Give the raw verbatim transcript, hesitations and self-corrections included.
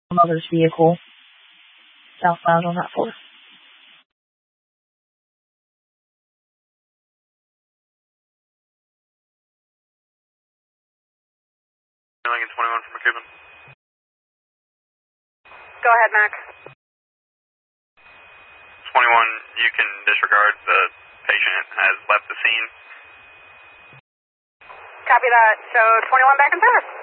mother's vehicle southbound on that floor. Lincoln twenty-one from McCubbin. Go ahead, Mac. twenty-one, you can disregard the patient has left the scene. Copy that. So twenty-one back in service.